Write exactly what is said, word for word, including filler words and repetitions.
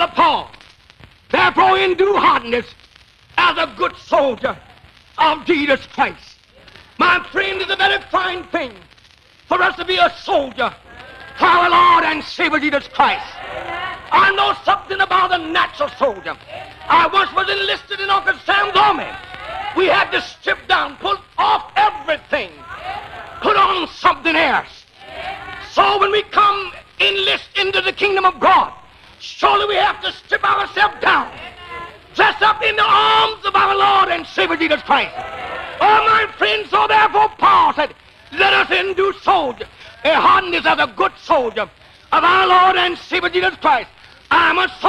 Brother Paul, therefore endure hardness as a good soldier of Jesus Christ. My friend, it's a very fine thing for us to be a soldier for our Lord and Savior Jesus Christ. I know something about a natural soldier. I once was enlisted in Uncle Sam's army. We had to strip down, pull off everything, put on something else. So when we come enlist into the kingdom of God, surely we have to strip ourselves down, dress up in the arms of our Lord and Savior Jesus Christ. Oh, my friends, so therefore Paul said, let us endure soldier, a hardness as a good soldier of our Lord and Savior Jesus Christ. I am a soldier.